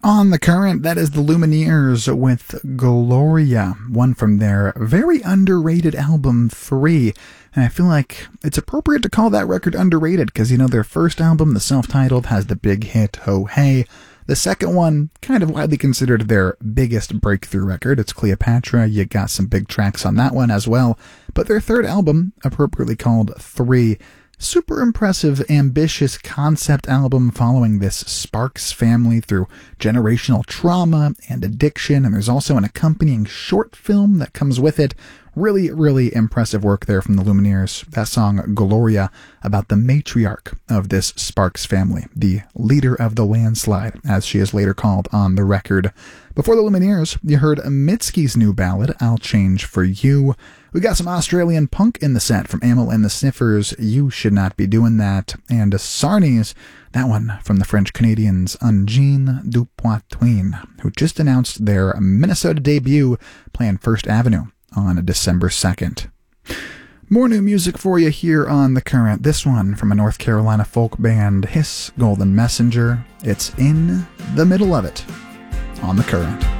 On the current, that is the Lumineers with Gloria, one from their very underrated album 3. And I feel like it's appropriate to call that record underrated because, their first album, the self-titled, has the big hit, Oh Hey. The second one, kind of widely considered their biggest breakthrough record. It's Cleopatra. You got some big tracks on that one as well. But their third album, appropriately called 3, super impressive, ambitious concept album following this Sparks family through generational trauma and addiction, and there's also an accompanying short film that comes with it. Really, really impressive work there from the Lumineers. That song, Gloria, about the matriarch of this Sparks family, the leader of the landslide, as she is later called on the record. Before the Lumineers, you heard Mitski's new ballad, I'll Change For You. We got some Australian punk in the set from Amyl and the Sniffers, You Should Not Be Doing That, and Sarnies, that one from the French-Canadians Ungine du Poitvin, who just announced their Minnesota debut playing First Avenue on December 2nd. More new music for you here on The Current. This one from a North Carolina folk band, Hiss Golden Messenger. It's In the Middle of It on The Current.